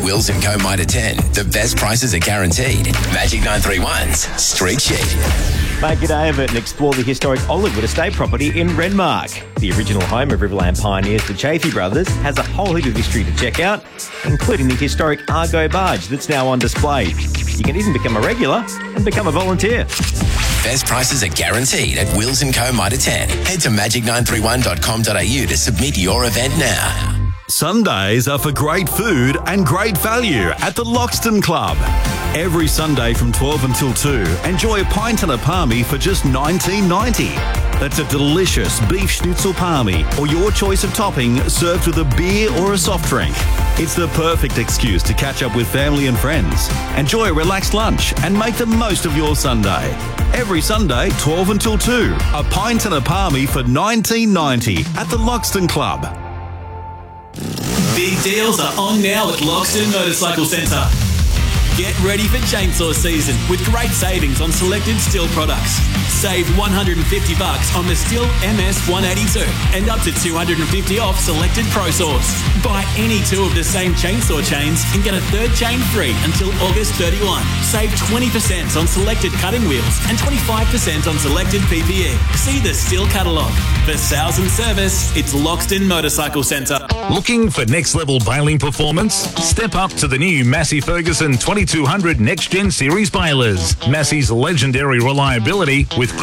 Wills & Co. Mitre 10. The best prices are guaranteed. Magic 931's Street Sheet. Mate, g'day, Everett, and explore the historic Ollingwood estate property in Renmark. The original home of Riverland pioneers, the Chaffey brothers, has a whole heap of history to check out, including the historic Argo barge that's now on display. You can even become a regular and become a volunteer. Best prices are guaranteed at Wills & Co. Mitre 10. Head to magic931.com.au to submit your event now. Sundays are for great food and great value at the Loxton Club. Every Sunday from 12 until 2, enjoy a pint and a palmy for just $19.90. That's a delicious beef schnitzel palmy or your choice of topping served with a beer or a soft drink. It's the perfect excuse to catch up with family and friends. Enjoy a relaxed lunch and make the most of your Sunday. Every Sunday, 12 until 2, a pint and a palmy for $19.90 at the Loxton Club. Big deals are on now at Loxton Motorcycle Centre. Get ready for chainsaw season with great savings on selected Stihl products. Save $150 on the Stihl MS-182 and up to $250 off selected Pro Saws. Buy any two of the same chainsaw chains and get a third chain free until August 31. Save 20% on selected cutting wheels and 25% on selected PPE. See the Stihl catalogue. For sales and service, it's Loxton Motorcycle Centre. Looking for next level baling performance? Step up to the new Massey Ferguson 2200 Next Gen Series balers. Massey's legendary reliability with